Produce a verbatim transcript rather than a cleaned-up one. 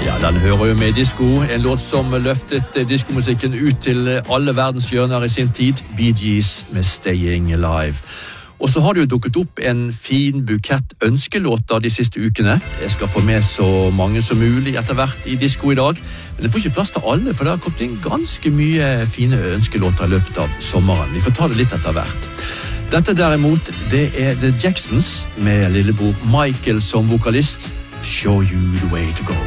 Ja, den hører jo med i disco, en låt som løftet diskomusikken ut til alle verdens hjørner i sin tid, Bee Gees med Staying Alive. Og så har det jo dukket opp en fin bukett ønskelåter de siste ukene. Jeg skal få med så mange som mulig etter hvert i disco i dag, men det får ikke plass til alle, for det har kommet inn ganske mye fine ønskelåter i løpet av sommeren. Vi får ta det litt etter hvert. Dette derimot, det er The Jacksons med lillebror Michael som vokalist. Show you the way to go.